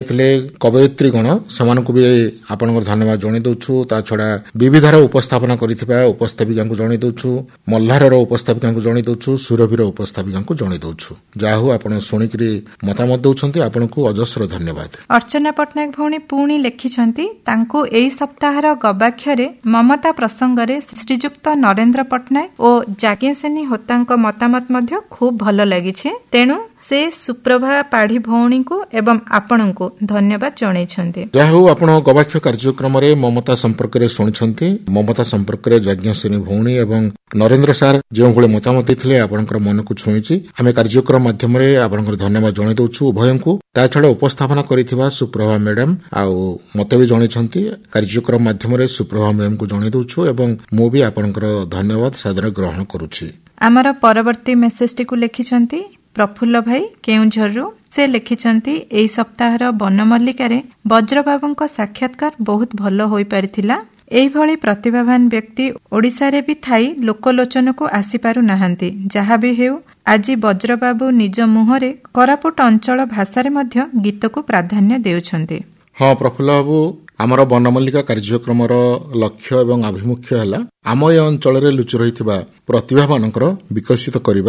कवयित्री गण सेमानकु भी आपनकर धन्यवाद जणाई दउछु। ता छडा विविधर उपस्थापना करिथिबा उपस्थापिका को जणाई दउछु, मल्हारर उपस्थापिका को जणाई दउछु, सुरभीर उपस्थापिका को जणाई दउछु। जाहु आपण सुनिकरी मतामत दउछन्ती आपनको अजस्र धन्यवाद। अर्चना पटनायक भौणी पुणी लेखिछन्ती तांको एई सप्ताहर गवाक्षरे ममता प्रसंगरे श्रीजुक्त नरेंद्र पटनायक ओ जाज्ञसेनी होतांक मतामत मध्य खूब भल लागिछे। तेणु से सुप्रभा पाढ़ी भौणी को एवं आपण को धन्यवाद जणाइछन्ती। जाहु आपण गवाक्ष कार्यक्रम रे ममता संपर्क रे सुनिछन्ती। ममता संपर्क रे जाज्ञसेनी भौणी एवं नरेंद्र सार जो भले मतामत देथिले आपनकर मन को छुईची। आमे कार्यक्रम माध्यम रे आपनकर धन्यवाद जणाइ दउछु उभयंकु। ता छडा उपस्थापना करिथिबा सुप्रभा मैडम आउ मते भी जणाइछन्ती। कार्यक्रम माध्यम रे सुप्रभा मैडम को जणाइ दउछु एवं मु भी आपनकर धन्यवाद सादर ग्रहण करूछि। आमर परवर्ती मेसेज को लिखिछन्ती प्रफुल्ल भाई केउझरु। से लिखिछन्ती एई सप्ताहर बनमल्लिकारे वज्रबाबुଙ୍କ साक्षात्कार बहुत भल होई परिथिला। एइभଳି प्रतिभावान व्यक्ति ओडिसा रे भी थाई लोकलोचन को आसी पारु नाहंती। जहा भी हेउ आज वज्रबाबु निज मुहरे कोरापुट अंचल भाषा रे मध्य गीत को प्राधान्य देउछन्ती। हाँ प्रफुल्ल बाबू, आमर बनमल्लिका कार्यक्रम लक्ष्य एवं आभिमुख्य है आम ए अंचल लुचि रही प्रतिभा मानकर विकसित करने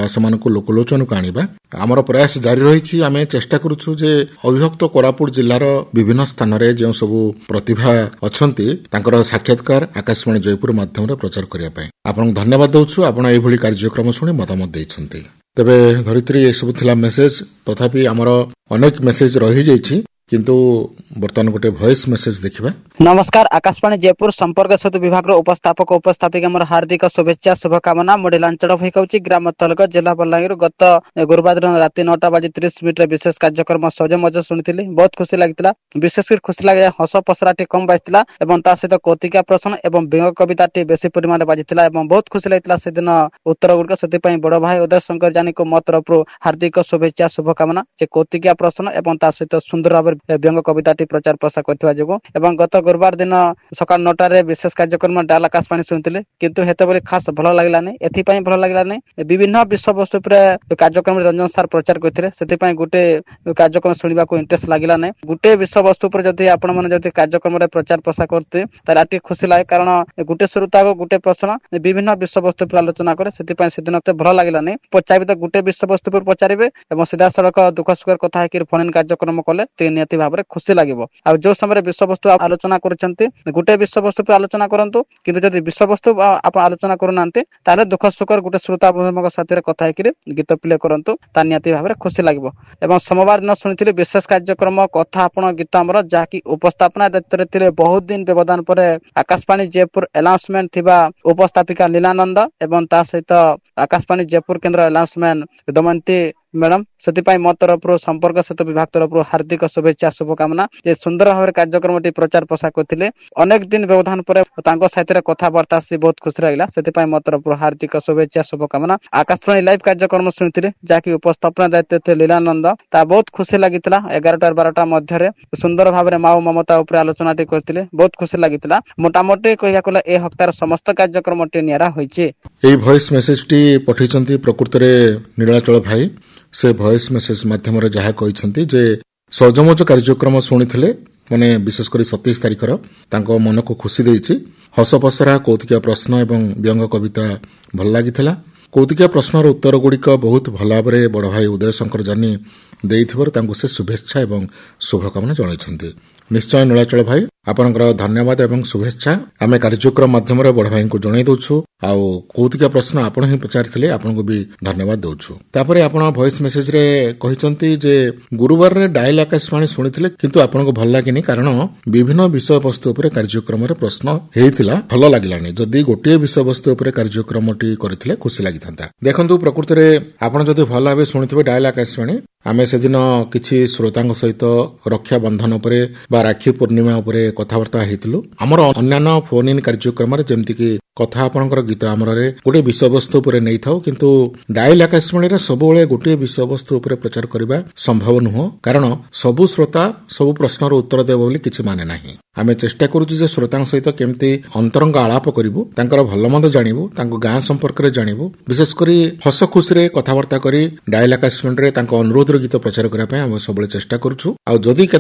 लोकलोचन को आनिबा आमर प्रयास जारी रही। आम चेष्टा करुछु जे अविभक्त कोरापुट जिलार विभिन्न स्थान रे जो सब प्रतिभा अछंती तांकर साक्षात्कार आकाशवाणी जयपुर माध्यम रे प्रचार करिया पय आपन धन्यवाद दउछु। आपण एभली कार्यक्रम सुनी मतामत दैछंती। तबे धरित्री ए सब थिला मेसेज, तथापि आमर अनेक मेसेज रही जाइछि किंतु बर्तमान गोटे वॉइस मेसेज देखिबा। नमस्कार, आकाशवाणी जयपुर संपर्क सेतु विभाग उपस्थापक उपस्थापिका मोर हार्दिक शुभेच्छा शुभकामना। मोडिलांचल भैकौची ग्राम तलक जिला बलांगीर गत गुरुवार दिन राति 9:30 विशेष कार्यक्रम सज मज सुनिथिली। बहुत खुशी लागितला। विशेष खुशी लागे हस पसराटी कम बाजितला एवं ता सहित कौतिका प्रश्न एवं व्यंग कविताटी बेसी परिमाण बाजितला एवं बहुत खुशी लागितला से दिन उत्तर गुड़िक। से बड़ भाई उदय शंकर जानी को मो तरफ हार्दिक शुभेच्छा शुभकामना। से कौतिका प्रश्न एवं ता सहित सुंदर भाव व्यंग कविताटी प्रचार प्रसार करथिबा जोगो एवं गत गुरुवार दिन सकाळ 9 विशेष कार्यक्रम डाल आकाशवाणी सुनिथिले किंतु हेते बरे खास भल लागला नै। एथि पई भल लागला नै विभिन्न विषय वस्तु पर कार्यक्रम रंजन सार प्रचार करथिले। सेति पई गुटे कार्यक्रम सुनिबा को इंटरेस्ट लागला नै। गुटे विषय वस्तु पर जदि आपण माने जदि कार्यक्रम रे प्रचार प्रसार करते तार आटी खुशी लागे, कारण गुटे श्रोता को गुटे प्रश्न विभिन्न विषय वस्तु पर आलोचना करे। सेति पई सेदिन ते भल लागला नै। पचाबे त गुटे विषय वस्तु पर पचारिबे एवं सीधा सड़क दुख सुख कथा है कि फोन कार्यक्रम कले ते नियति भाव रे खुशी लागिबो। आ जो समय विषय वस्तु आलोचना करछन्ते गुटे विषय वस्तु पे आलोचना करंतु, किंतु जदि विषय वस्तु आप आलोचना करनांते ताले दुख सुखर गुटे श्रोता बंधुक साथी रे कथा है कि गीत प्ले करंतु ता नियति भाव रे खुशी लागिबो। एवं सोमवार दिन सुनिथिले विशेष कार्यक्रम कथा आपण गीत हमर जाकी उपस्थापना दायित्व रे थिले। बहुत दिन व्यवधान पर आकाशवाणी जयपुर अनाउंसमेंट थिबा उपस्थापिका लीलानंद एवं ता सहित आकाशवाणी जयपुर केंद्र अनाउंसमेंट दमयंती मैडम से मो तरफ संपर्क सेतु विभाग तरफ हार्दिक शुभेच्छा शुभकामना। जे सुंदर भाव कार्यक्रम प्रचार प्रसार करते अनेक दिन व्यवधान पर सहित कथबार्ता से बहुत खुशी लगा। से मो तरफ हार्दिक शुभेच्छा शुभकामना। आकाशवाणी लाइव कार्यक्रम शुणी जहाँकि उपस्थापना दायित्व थे लीलानंद, ता बहुत खुशी लगी। 11-12 मध्य सुंदर भाव माओ ममता उपर आलोचना करते बहुत खुशी लगी। मोटामोटी कह ए हफ्तार समस्त कार्यक्रम निरा होइछे। वॉइस मेसेज टी पठैछन्ती प्रकृत रे नीलाचल भाई। से वॉइस मेसेज माध्यम जहाँ कहते जे सजमज कार्यक्रम शुणी माने विशेषकर 27 तारिखर तांको मन को खुशी देछि। हस पसरा कौतिका प्रश्न एवं व्यंग कविता भल लगी। कौतिका प्रश्नर उत्तर गुड़िक बहुत भल भाव बड़ भाई उदय शंकर जानी देइथिबार तांको से शुभेच्छा एवं शुभकामना जणाइछन्ती। निश्चय नीलाचल भाई आपनकर धन्यवाद एवं शुभेच्छा आमे कार्यक्रम माध्यम बड़ भाई को जणाई दउछु। आउ कौतिका प्रश्न आपण ही पचारिथिले आपन को भी धन्यवाद दउछु। तापरे आपण वॉइस मेसेज रे कहिसंती जे गुरुवार रे डायल आकाशवाणी सुनिथिले किंतु आपन को भल लागिनी, कारण विभिन्न विषय वस्तु उपर कार्यक्रम रे प्रश्न हेइतिला भल लागिलानी। जदि गोटे विषय वस्तु उपर कार्यक्रमटी करथिले खुशी लागिथांता। देखंतु प्रकृत रे आपण जदि भल भाबे सुनिथिबे डायल आकाशवाणी आमे से दिन किछि श्रोतांक सहित रक्षा बंधन उपरे बा राखी पूर्णिमा उपरे कथाबार्ता हेतिलु। हमर अन्यान्य फोन इन कार्यक्रम रे जेमति कि कथा आपनकर गीत हमरे गोटे विषय वस्तु उपरे नै थाउ, किंतु डायल आकाशवाणी रे सबोले गोटे विषय वस्तु उपरे प्रचार करबा संभव नुह, कारण सबु श्रोता सबु प्रश्नर उत्तर देबो बोली किछि माने नाही। आमे चेष्टा करूछु जे श्रोतांक सहित केमति अंतरंग आलाप करिवु, तांकर भलमंद जानिवु, तांको गां संपर्क रे जानिवु, विशेष करी हस खुशी रे कथाबार्ता करी डायल आकाशवाणी रे तांको अनुरोध गीत प्रचार करा पय हम सबले चेष्टा करूछु। आ जदि